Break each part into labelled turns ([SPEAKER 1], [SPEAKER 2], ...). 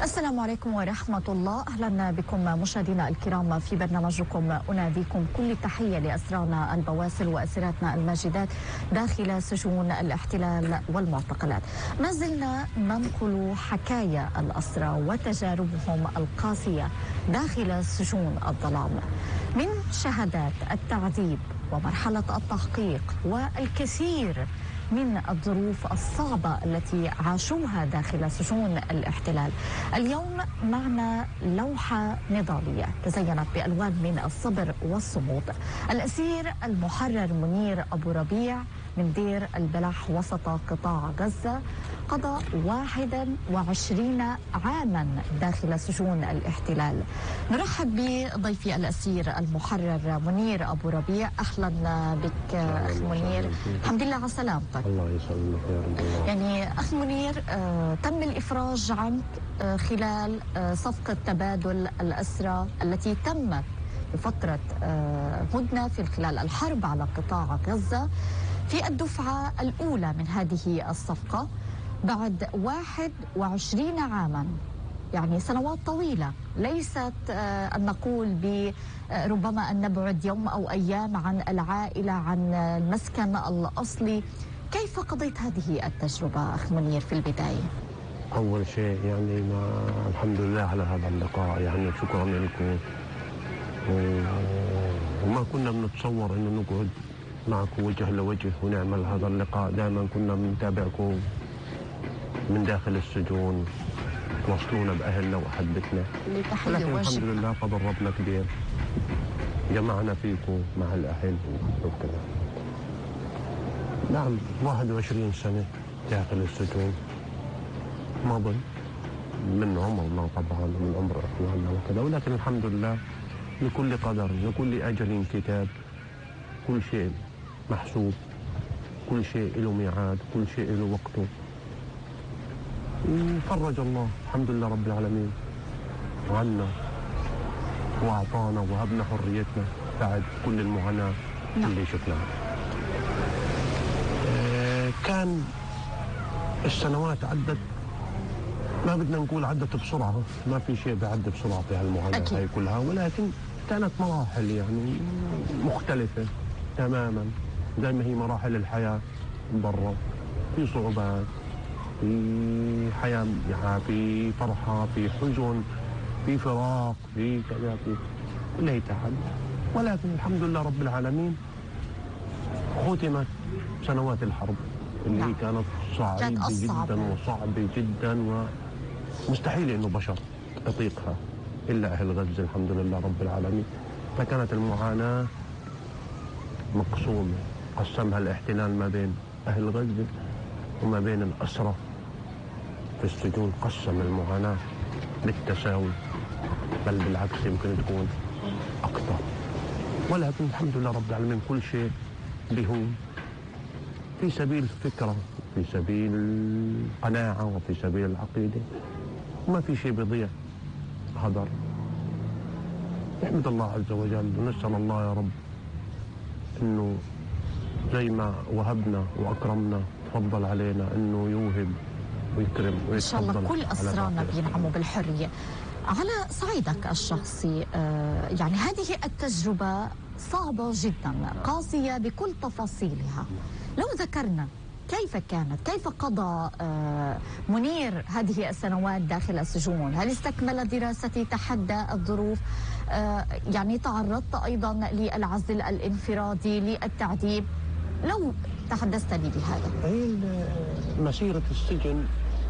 [SPEAKER 1] السلام عليكم ورحمة الله. أهلا بكم مشاهدينا الكرام في برنامجكم أناديكم. كل التحية لأسرانا البواسل وأسراتنا الماجدات داخل سجون الاحتلال والمعتقلات. ما زلنا ننقل حكايا الأسرى وتجاربهم القاسية داخل سجون الظلام، من شهادات التعذيب ومرحلة التحقيق والكثير من الظروف الصعبة التي عاشوها داخل سجون الاحتلال. اليوم معنا لوحة نضالية تزينت بألوان من الصبر والصمود. الأسير المحرر منير أبو ربيع من دير البلح وسط قطاع غزة قضى 21 عاما داخل سجون الاحتلال. نرحب بضيفي الأسير المحرر منير أبو ربيع. أهلا بك أخ منير، الحمد لله على سلامتك.
[SPEAKER 2] الله يسلمك يا رب. الله
[SPEAKER 1] يعني أخ منير، تم الإفراج عنك خلال صفقة تبادل الأسرى التي تمت بفترة هدنة في خلال الحرب على قطاع غزة في الدفعة الأولى من هذه الصفقة بعد 21 عاما، يعني سنوات طويلة. ليست أن نقول ربما أن نبعد يوم أو أيام عن العائلة، عن المسكن الأصلي. كيف قضيت هذه التجربة أخ منير في البداية؟
[SPEAKER 2] أول شيء يعني الحمد لله على هذا اللقاء، يعني شكرا لكم. وما كنا بنتصور إنه نقعد معكم وجه لوجه ونعمل هذا اللقاء. دائما كنا بنتابعكم من داخل السجون، توصلونا بأهلنا وأحبتنا، لكن الحمد لله قدر ربنا كبير، جمعنا فيكم مع الأهل وكذا. نعم 21 سنة داخل السجون مضى من عمرنا طبعا ومن عمر إخواننا وكذا، ولكن الحمد لله لكل قدر لكل أجل كتاب. كل شيء محسوب، كل شيء له ميعاد، كل شيء له وقته. فرج الله الحمد لله رب العالمين عنا وأعطانا وهبنا حريتنا بعد كل المعاناة اللي شفناها. كان السنوات عدت، ما بدنا نقول عدت بسرعة، ما في شيء بعد بسرعة في هالمعاناة هاي كلها، ولكن كانت مراحل يعني مختلفة تماما زي ما هي مراحل الحياة برا. في صعوبات، في حياة، في فرحة، في حزن، في فراق، في كذا، في كل هي تعب. ولكن الحمد لله رب العالمين ختمت سنوات الحرب اللي هي كانت صعبة جدا وصعبة جدا، ومستحيل انه بشر يطيقها الا اهل غزة الحمد لله رب العالمين. فكانت المعاناة مقسومة، قسمها الاحتلال ما بين اهل غزة وما بين الأسرى في السجون، قسم المعاناة بالتساوي، بل بالعكس يمكن تكون أكثر. ولكن الحمد لله رب العالمين كل شيء بهون، في سبيل الفكرة، في سبيل القناعة، وفي سبيل العقيدة، وما في شيء بيضيع هدر. نحمد الله عز وجل ونسأل الله يا رب إنه زي ما وهبنا وأكرمنا تفضل علينا إنه يوهب ويكرم ويتفضل.
[SPEAKER 1] إن شاء الله كل أسرانا بينعموا بالحرية. على صعيدك الشخصي، يعني هذه التجربة صعبة جدا، قاسية بكل تفاصيلها. لو ذكرنا كيف كانت، كيف قضى منير هذه السنوات داخل السجون؟ هل استكمل دراسته، تحدى الظروف؟ يعني تعرضت أيضا للعزل الانفرادي، للتعذيب؟ لو تحدثت لي بهذا.
[SPEAKER 2] هي مسيرة السجن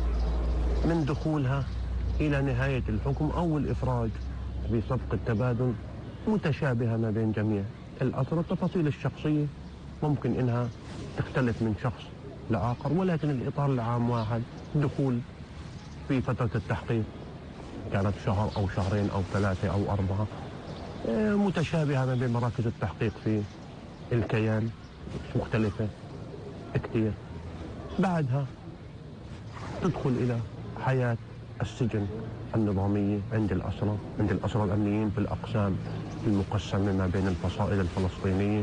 [SPEAKER 2] من دخولها إلى نهاية الحكم أو الإفراج بصفقة تبادل متشابهة ما بين جميع الأسرى. التفاصيل الشخصية ممكن إنها تختلف من شخص لآخر، ولكن الإطار العام واحد. دخول في فترة التحقيق كانت شهر أو شهرين أو 3 أو 4، متشابهة ما بين مراكز التحقيق في الكيان، مختلفة كثير. بعدها تدخل إلى حياة السجن النظامية عند الأسرى الأمنيين في الأقسام المقسمة ما بين الفصائل الفلسطينية.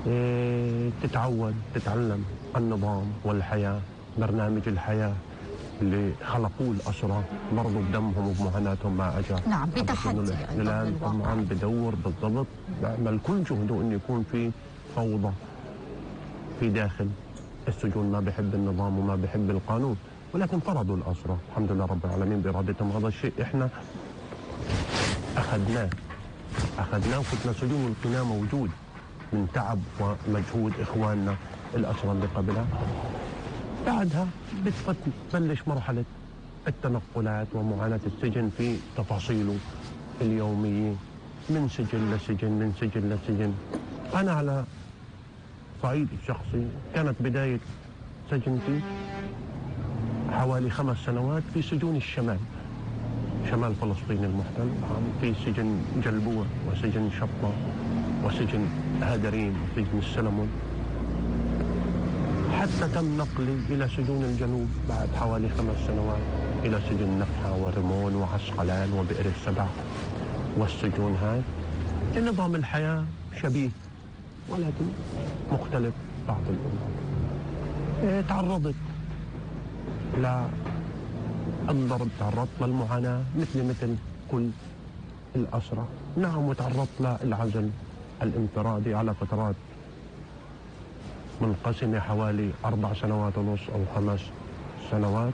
[SPEAKER 2] تتعود، تتعلم النظام والحياة، برنامج الحياة اللي خلقوه الأسرى مرضوا بدمهم وبمعاناتهم ما أجا.
[SPEAKER 1] نعم، بتحدي
[SPEAKER 2] الاحتلال طبعا بدور بالضبط، بيعمل كل جهده انه يكون في فوضى في داخل السجون، ما بيحب النظام وما بيحب القانون، ولكن فرضوا الأسرى الحمد لله رب العالمين بإرادتهم. هذا الشيء احنا أخذناه وفتنا سجون ولقيناه موجود من تعب ومجهود إخواننا الأسرى اللي قبلها. بعدها بتبلش مرحلة التنقلات ومعاناة السجن في تفاصيله اليومية، من سجن لسجن من سجن لسجن. أنا على صعيد الشخصي كانت بداية سجنتي حوالي 5 سنوات في سجون الشمال، شمال فلسطين المحتل، في سجن جلبوع وسجن شطة وسجن هادرين وسجن السلمون، حتى تم نقلي إلى سجون الجنوب بعد حوالي 5 سنوات إلى سجن نفحة ورمون وعسقلان وبئر السبع. والسجون هاي نظام الحياة شبيه ولكن مختلف بعض الأمور. تعرضت للضرب، تعرضت للمعاناة مثل كل الأسرى. نعم، وتعرضت للعزل الانفرادي على فترات منقسمة حوالي 4 سنوات ونص أو 5 سنوات،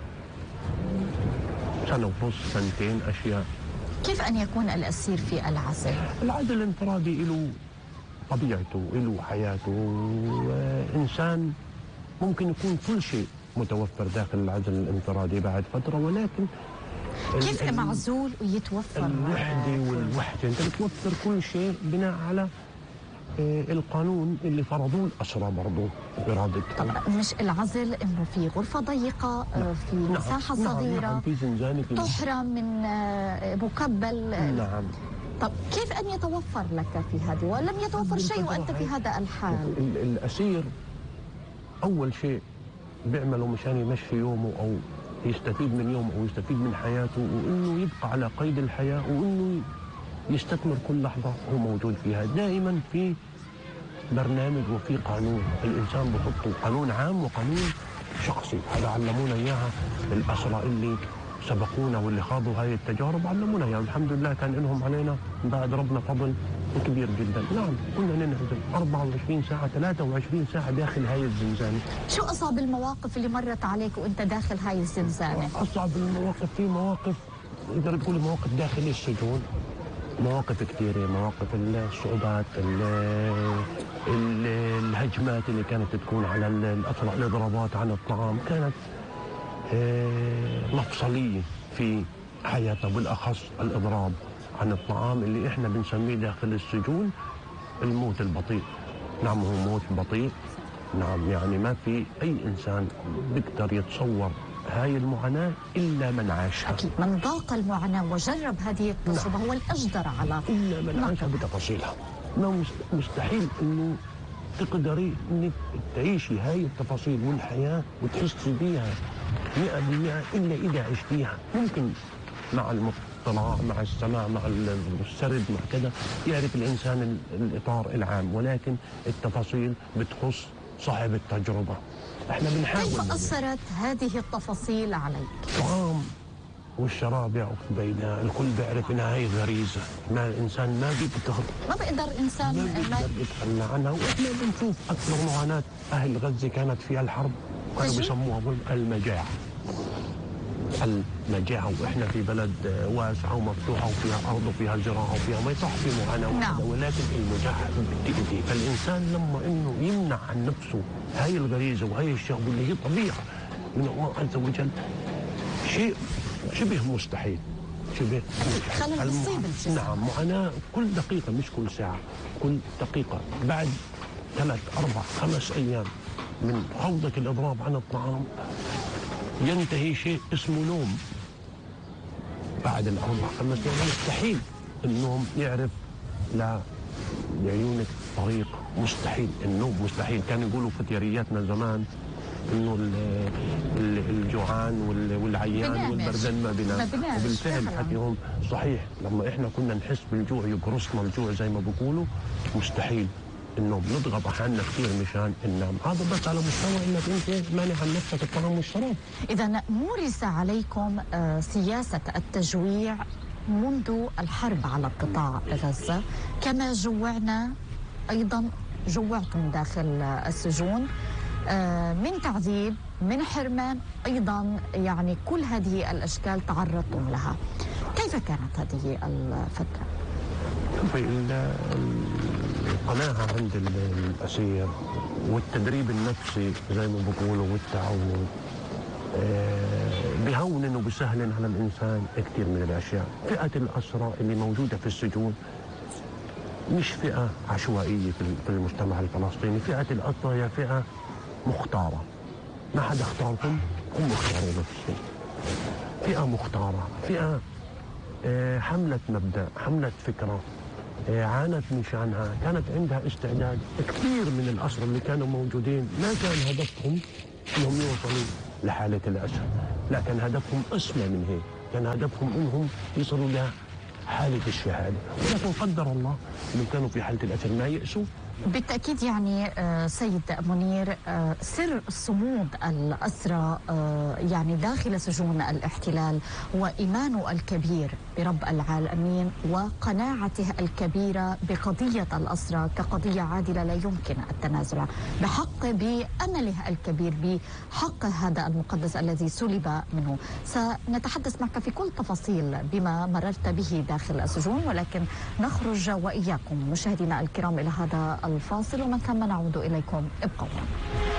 [SPEAKER 2] سنة ونص، سنتين، أشياء.
[SPEAKER 1] كيف أن يكون الأسير في العزل؟
[SPEAKER 2] العزل الانفرادي له طبيعته، له حياته. إنسان ممكن يكون كل شيء متوفر داخل العزل الانفرادي بعد فترة، ولكن
[SPEAKER 1] كيف معزول ويتوفر
[SPEAKER 2] الوحدة والوحدة؟ أنت بتوفر كل شيء بناء على القانون اللي فرضوه الأسرى برضه بإرادتهم.
[SPEAKER 1] طبعا مش العزل انه في غرفة ضيقة، في مساحة صغيرة،
[SPEAKER 2] نعم، في زنزانة،
[SPEAKER 1] تحرم من مكبل.
[SPEAKER 2] نعم.
[SPEAKER 1] طب كيف أن يتوفر لك في هذه ولم يتوفر شيء وأنت في هذا الحال؟
[SPEAKER 2] الأسير أول شيء بيعمله مشان يمشي يومه أو يستفيد من يومه أو يستفيد من حياته، وإنه يبقى على قيد الحياة، وإنه يستثمر كل لحظة هو موجود فيها. دائما في برنامج وفي قانون، الإنسان بحطه قانون عام وقانون شخصي. هذا علمونا إياها الأسرى اللي سبقونا واللي خاضوا هاي التجارب، علمونا إياها. الحمد لله كان لهم علينا بعد ربنا فضل كبير جدا. نعم، كنا ننعزل 24 ساعة 23 ساعة داخل هاي الزنزانة.
[SPEAKER 1] شو أصعب المواقف اللي مرت عليك وأنت داخل هاي الزنزانة؟
[SPEAKER 2] أصعب المواقف، في مواقف تقدر تقول مواقف داخل السجون، مواقف كثيرة، مواقف الصعوبات، الهجمات اللي كانت تكون على الأسرى، الإضرابات عن الطعام، كانت مفصلية في حياتنا، بالأخص الإضراب عن الطعام اللي إحنا بنسميه داخل السجون الموت البطيء. نعم، هو موت بطيء. نعم، يعني ما في أي إنسان بيقدر يتصور هاي المعاناة إلا من عاشها.
[SPEAKER 1] أكيد من ذاق المعاناة وجرب هذه التجربة هو الأجدر على
[SPEAKER 2] إلا من عاشها بتفاصيلها. مستحيل إنه تقدري إنك تعيشي هاي التفاصيل والحياة وتحسي بيها 100% إلا إذا عشتيها. ممكن مع الاطلاع، مع السماع، مع السرد، مع كذا يعرف الإنسان الإطار العام، ولكن التفاصيل بتخص صاحب التجربة. احنا بنحاول.
[SPEAKER 1] كيف أثرت هذه التفاصيل عليك؟
[SPEAKER 2] الطعام والشراب يا أخت بينا، الكل بيعرف إنها هي غريزة، ما الإنسان ما
[SPEAKER 1] بيقدر إنسان
[SPEAKER 2] ما يتخلى عنها. وإحنا بنشوف أكثر معاناة أهل غزة كانت في الحرب، كانوا بيسموها المجاعة. وإحنا في بلد واسعة ومفتوحة وفيها أرض وفيها زراعة وفيها ما يصح في معاناة واحدة، ولكن المجاعة بتأذي. فالإنسان لما إنه يمنع عن نفسه هاي الغريزة وهي الشهوة اللي هي طبيعة من الله عز وجل، شيء شبه مستحيل.
[SPEAKER 1] خلل بتصيب الجسم.
[SPEAKER 2] نعم، معاناة كل دقيقة، مش كل ساعة، كل دقيقة. بعد 3 4 5 أيام من خوضك الإضراب عن الطعام ينتهي شيء اسمه نوم. بعد 4 5 أيام مستحيل النوم يعرف لعيونك طريق، مستحيل النوم، مستحيل. كانوا يقولوا فتيارياتنا زمان انه الجوعان والعيان والبردان ما بينام، وبالفعل حكيهم صحيح. لما احنا كنا نحس بالجوع يقرصنا الجوع زي ما بيقولوا، مستحيل النوم، نضغط احيانا كثير مشان ننام، هذا بس على مستوى انك انت مانع عن نفسك الطعام والشراب.
[SPEAKER 1] اذا مورس عليكم سياسه التجويع منذ الحرب على قطاع غزه، كما جوعنا ايضا جوعتم داخل السجون من تعذيب، من حرمان، ايضا يعني كل هذه الاشكال تعرضتم لها. كيف كانت هذه الفتره؟
[SPEAKER 2] القناعة عند الأسير والتدريب النفسي زي ما بقولوا والتعود بهون وبسهل على الإنسان كثير من الأشياء. فئة الأسرى اللي موجودة في السجون مش فئة عشوائية في المجتمع الفلسطيني، فئة الأسرى هي فئة مختارة، ما حدا اختارهم، هم اختاروا نفسهم. فئة مختارة، فئة حملت مبدأ، حملت فكرة، عانت مشانها، كانت عندها استعداد. كثير من الأسرى اللي كانوا موجودين ما كان هدفهم انهم يوصلوا لحالة الأسر، لا كان هدفهم أسمى من هيك، كان هدفهم انهم يصلوا لحالة الشهادة، ولكن قدر الله انهم كانوا في حالة الأسر ما يأسوا.
[SPEAKER 1] بالتأكيد يعني سيد منير سر صمود الأسرى يعني داخل سجون الاحتلال وإيمانه الكبير برب العالمين وقناعته الكبيرة بقضية الأسرى كقضية عادلة لا يمكن التنازل بأمله الكبير بحق هذا المقدس الذي سلب منه. سنتحدث معك في كل تفاصيل بما مررت به داخل السجون، ولكن نخرج وإياكم مشاهدينا الكرام إلى هذا الفاصل ومن ثم نعود إليكم. ابقوا.